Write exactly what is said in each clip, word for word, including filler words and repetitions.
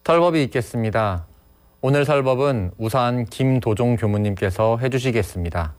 설법이 있겠습니다. 오늘 설법은 우산 김도종 교무님께서 해주시겠습니다.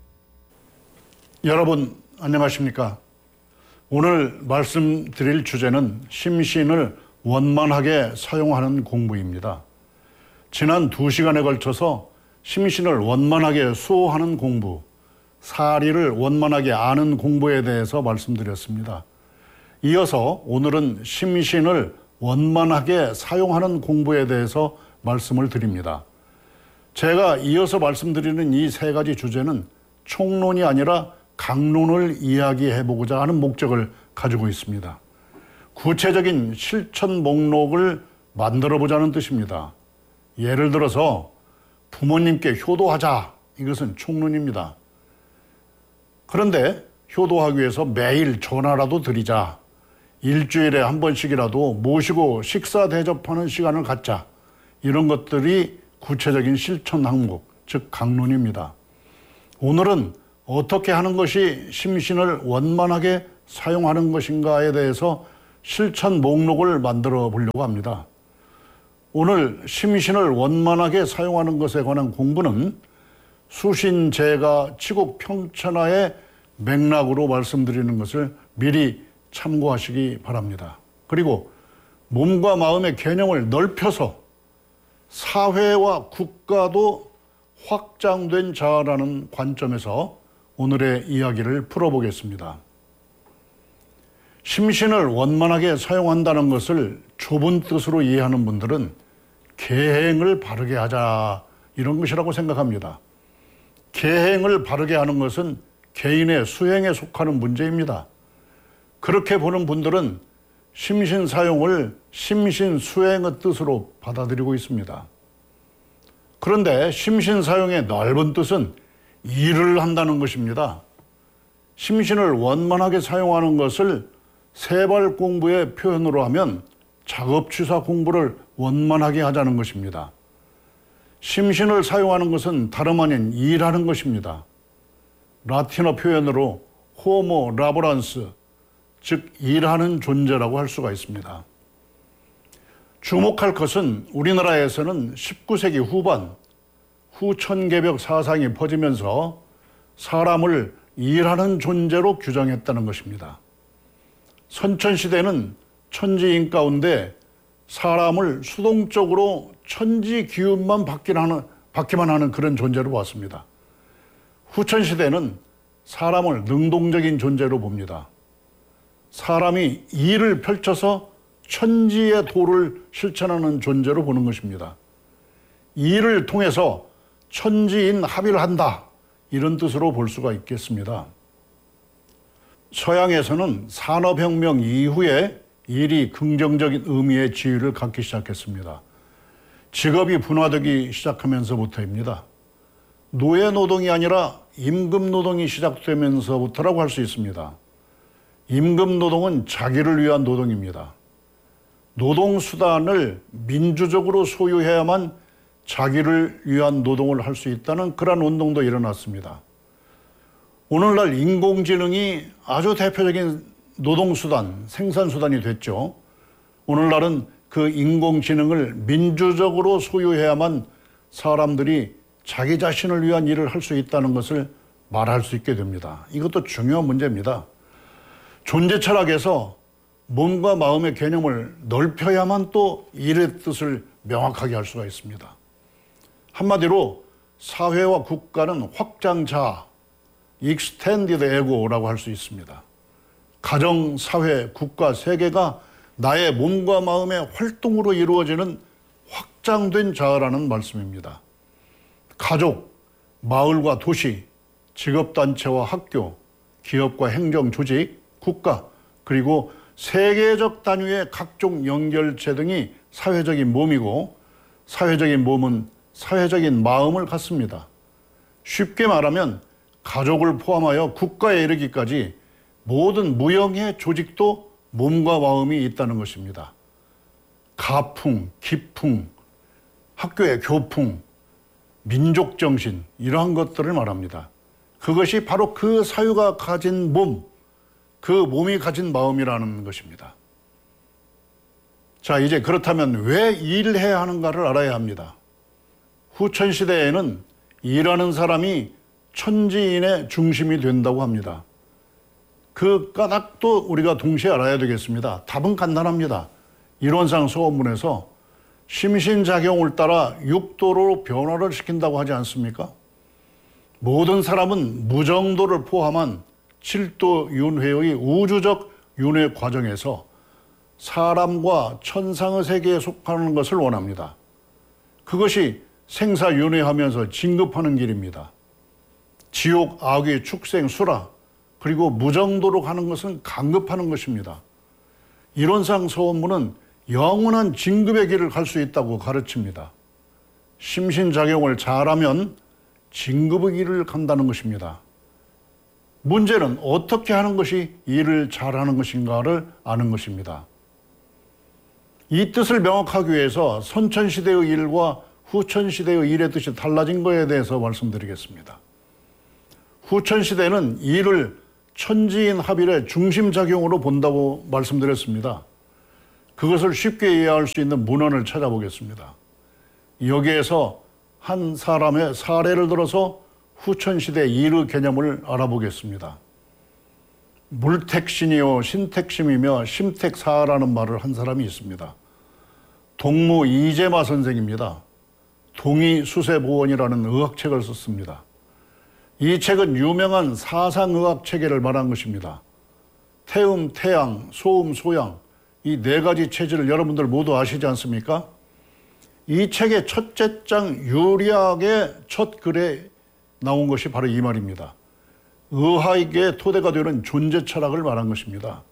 여러분 안녕하십니까? 오늘 말씀드릴 주제는 심신을 원만하게 사용하는 공부입니다. 지난 두 시간에 걸쳐서 심신을 원만하게 수호하는 공부, 사리를 원만하게 아는 공부에 대해서 말씀드렸습니다. 이어서 오늘은 심신을 원만하게 사용하는 공부에 대해서 말씀을 드립니다. 제가 이어서 말씀드리는 이 세 가지 주제는 총론이 아니라 강론을 이야기해 보고자 하는 목적을 가지고 있습니다. 구체적인 실천 목록을 만들어 보자는 뜻입니다. 예를 들어서 부모님께 효도하자, 이것은 총론입니다. 그런데 효도하기 위해서 매일 전화라도 드리자, 일주일에 한 번씩이라도 모시고 식사 대접하는 시간을 갖자, 이런 것들이 구체적인 실천 항목, 즉 강론입니다. 오늘은 어떻게 하는 것이 심신을 원만하게 사용하는 것인가에 대해서 실천 목록을 만들어 보려고 합니다. 오늘 심신을 원만하게 사용하는 것에 관한 공부는 수신제가 치국평천하의 맥락으로 말씀드리는 것을 미리 참고하시기 바랍니다. 그리고 몸과 마음의 개념을 넓혀서 사회와 국가도 확장된 자아라는 관점에서 오늘의 이야기를 풀어보겠습니다. 심신을 원만하게 사용한다는 것을 좁은 뜻으로 이해하는 분들은 계행을 바르게 하자, 이런 것이라고 생각합니다. 계행을 바르게 하는 것은 개인의 수행에 속하는 문제입니다. 그렇게 보는 분들은 심신 사용을 심신 수행의 뜻으로 받아들이고 있습니다. 그런데 심신 사용의 넓은 뜻은 일을 한다는 것입니다. 심신을 원만하게 사용하는 것을 세발 공부의 표현으로 하면 작업취사 공부를 원만하게 하자는 것입니다. 심신을 사용하는 것은 다름 아닌 일하는 것입니다. 라틴어 표현으로 호모 라보란스, 즉 일하는 존재라고 할 수가 있습니다. 주목할 것은 우리나라에서는 십구 세기 후반 후천개벽 사상이 퍼지면서 사람을 일하는 존재로 규정했다는 것입니다. 선천시대는 천지인 가운데 사람을 수동적으로 천지 기운만 받기만 하는 그런 존재로 보았습니다. 후천시대는 사람을 능동적인 존재로 봅니다. 사람이 일을 펼쳐서 천지의 도를 실천하는 존재로 보는 것입니다. 일을 통해서 천지인 합의를 한다, 이런 뜻으로 볼 수가 있겠습니다. 서양에서는 산업혁명 이후에 일이 긍정적인 의미의 지위를 갖기 시작했습니다. 직업이 분화되기 시작하면서부터입니다. 노예노동이 아니라 임금노동이 시작되면서부터라고 할 수 있습니다. 임금노동은 자기를 위한 노동입니다. 노동수단을 민주적으로 소유해야만 자기를 위한 노동을 할 수 있다는 그런 운동도 일어났습니다. 오늘날 인공지능이 아주 대표적인 노동수단, 생산수단이 됐죠. 오늘날은 그 인공지능을 민주적으로 소유해야만 사람들이 자기 자신을 위한 일을 할 수 있다는 것을 말할 수 있게 됩니다. 이것도 중요한 문제입니다. 존재 철학에서 몸과 마음의 개념을 넓혀야만 또 일의 뜻을 명확하게 할 수가 있습니다. 한마디로 사회와 국가는 확장자, extended ego라고 할 수 있습니다. 가정, 사회, 국가, 세계가 나의 몸과 마음의 활동으로 이루어지는 확장된 자아라는 말씀입니다. 가족, 마을과 도시, 직업단체와 학교, 기업과 행정 조직, 국가, 그리고 세계적 단위의 각종 연결체 등이 사회적인 몸이고, 사회적인 몸은 사회적인 마음을 갖습니다. 쉽게 말하면 가족을 포함하여 국가에 이르기까지 모든 무형의 조직도 몸과 마음이 있다는 것입니다. 가풍, 기풍, 학교의 교풍, 민족정신, 이러한 것들을 말합니다. 그것이 바로 그 사유가 가진 몸, 그 몸이 가진 마음이라는 것입니다. 자, 이제 그렇다면 왜 일해야 하는가를 알아야 합니다. 후천시대에는 일하는 사람이 천지인의 중심이 된다고 합니다. 그 까닭도 우리가 동시에 알아야 되겠습니다. 답은 간단합니다. 이론상 소원문에서 심신작용을 따라 육도로 변화를 시킨다고 하지 않습니까? 모든 사람은 무정도를 포함한 칠도 윤회의 우주적 윤회 과정에서 사람과 천상의 세계에 속하는 것을 원합니다. 그것이 생사윤회하면서 진급하는 길입니다. 지옥, 악의, 축생, 수라, 그리고 무정도로 가는 것은 강급하는 것입니다. 이론상 소원문은 영원한 진급의 길을 갈 수 있다고 가르칩니다. 심신작용을 잘하면 진급의 길을 간다는 것입니다. 문제는 어떻게 하는 것이 일을 잘하는 것인가를 아는 것입니다. 이 뜻을 명확하기 위해서 선천시대의 일과 후천시대의 일의 뜻이 달라진 것에 대해서 말씀드리겠습니다. 후천시대는 일을 천지인 합일의 중심작용으로 본다고 말씀드렸습니다. 그것을 쉽게 이해할 수 있는 문헌을 찾아보겠습니다. 여기에서 한 사람의 사례를 들어서 후천시대 일의 개념을 알아보겠습니다. 물택신이요 신택심이며 심택사라는 말을 한 사람이 있습니다. 동무 이재마 선생입니다. 동의수세보원이라는 의학책을 썼습니다. 이 책은 유명한 사상의학 체계를 말한 것입니다. 태음, 태양, 소음, 소양, 이 네 가지 체질을 여러분들 모두 아시지 않습니까? 이 책의 첫째 장 유리학의 첫 글에 나온 것이 바로 이 말입니다. 의학의 토대가 되는 존재 철학을 말한 것입니다.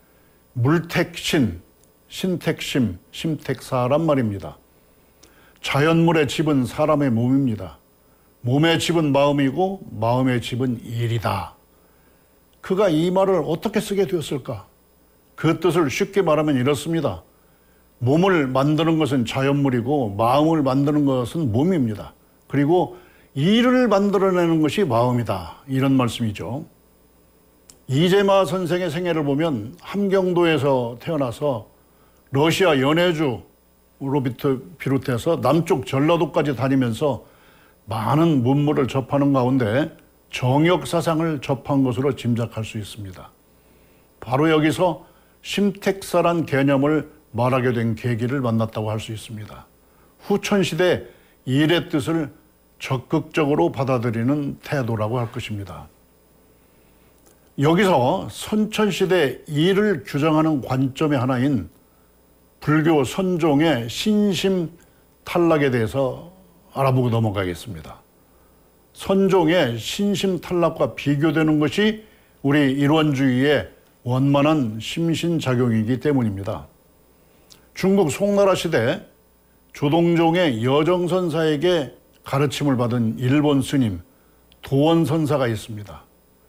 물택신, 신택심, 심택사란 말입니다. 자연물의 집은 사람의 몸입니다. 몸의 집은 마음이고 마음의 집은 일이다. 그가 이 말을 어떻게 쓰게 되었을까? 그 뜻을 쉽게 말하면 이렇습니다. 몸을 만드는 것은 자연물이고 마음을 만드는 것은 몸입니다. 그리고 일을 만들어내는 것이 마음이다. 이런 말씀이죠. 이재마 선생의 생애를 보면 함경도에서 태어나서 러시아 연해주로부터 비롯해서 남쪽 전라도까지 다니면서 많은 문물을 접하는 가운데 정역사상을 접한 것으로 짐작할 수 있습니다. 바로 여기서 심택사란 개념을 말하게 된 계기를 만났다고 할 수 있습니다. 후천시대 일의 뜻을 적극적으로 받아들이는 태도라고 할 것입니다. 여기서 선천시대 일을 규정하는 관점의 하나인 불교 선종의 신심 탈락에 대해서 알아보고 넘어가겠습니다. 선종의 신심 탈락과 비교되는 것이 우리 일원주의의 원만한 심신작용이기 때문입니다. 중국 송나라 시대 조동종의 여정선사에게 가르침을 받은 일본 스님 도원선사가 있습니다.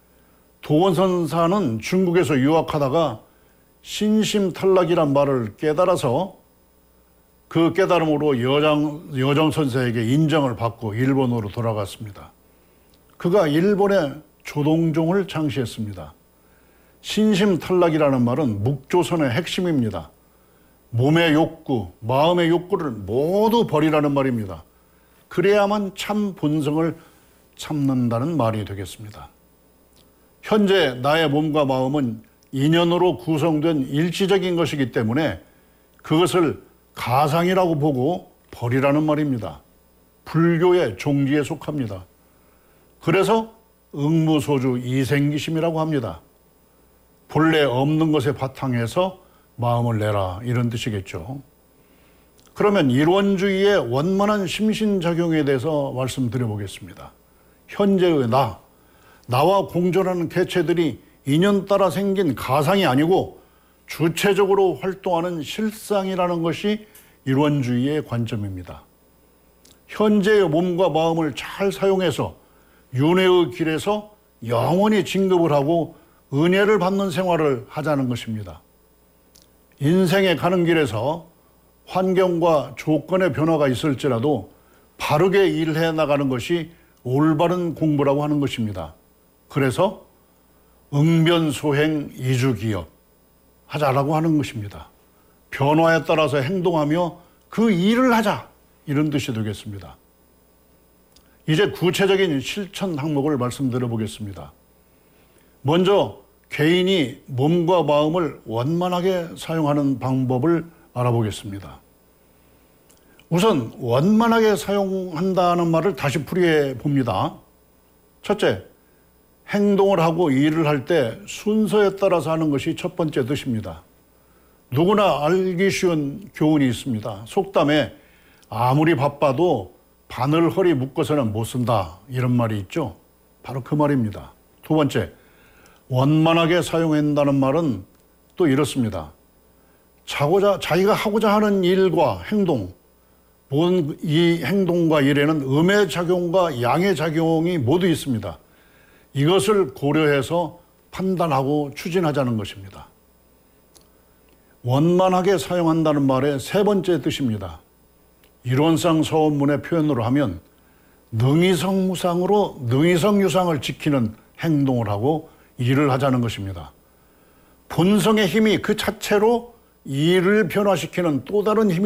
도원선사는 중국에서 유학하다가 신심탈락이란 말을 깨달아서 그 깨달음으로 여정, 여정선사에게 인정을 받고 일본으로 돌아갔습니다. 그가 일본의 조동종을 창시했습니다. 신심탈락이라는 말은 묵조선의 핵심입니다. 몸의 욕구, 마음의 욕구를 모두 버리라는 말입니다. 그래야만 참 본성을 참는다는 말이 되겠습니다. 현재 나의 몸과 마음은 인연으로 구성된 일시적인 것이기 때문에 그것을 가상이라고 보고 버리라는 말입니다. 불교의 종지에 속합니다. 그래서 응무소주 이생기심이라고 합니다. 본래 없는 것에 바탕에서 마음을 내라, 이런 뜻이겠죠. 그러면 일원주의의 원만한 심신작용에 대해서 말씀드려보겠습니다. 현재의 나, 나와 공존하는 개체들이 인연 따라 생긴 가상이 아니고 주체적으로 활동하는 실상이라는 것이 일원주의의 관점입니다. 현재의 몸과 마음을 잘 사용해서 윤회의 길에서 영원히 진급을 하고 은혜를 받는 생활을 하자는 것입니다. 인생에 가는 길에서 환경과 조건의 변화가 있을지라도 바르게 일해 나가는 것이 올바른 공부라고 하는 것입니다. 그래서 응변소행 이주기업 하자라고 하는 것입니다. 변화에 따라서 행동하며 그 일을 하자, 이런 뜻이 되겠습니다. 이제 구체적인 실천 항목을 말씀드려 보겠습니다. 먼저 개인이 몸과 마음을 원만하게 사용하는 방법을 알아보겠습니다. 우선 원만하게 사용한다는 말을 다시 풀이해 봅니다. 첫째, 행동을 하고 일을 할 때 순서에 따라서 하는 것이 첫 번째 뜻입니다. 누구나 알기 쉬운 교훈이 있습니다. 속담에 아무리 바빠도 바늘 허리 묶어서는 못 쓴다, 이런 말이 있죠. 바로 그 말입니다. 두 번째, 원만하게 사용한다는 말은 또 이렇습니다. 자고자, 자기가 하고자 하는 일과 행동, 모든 이 행동과 일에는 음의 작용과 양의 작용이 모두 있습니다. 이것을 고려해서 판단하고 추진하자는 것입니다. 원만하게 사용한다는 말의 세 번째 뜻입니다. 이론상 서원문의 표현으로 하면 능이성무상으로 능이성유상을 지키는 행동을 하고 일을 하자는 것입니다. 본성의 힘이 그 자체로 일을 변화시키는 또 다른 힘이